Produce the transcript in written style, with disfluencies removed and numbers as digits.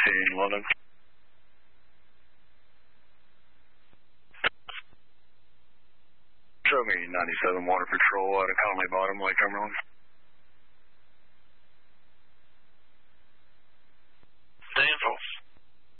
15, London. Show me 97 Water Patrol at Conley Bottom, Lake Cumberland.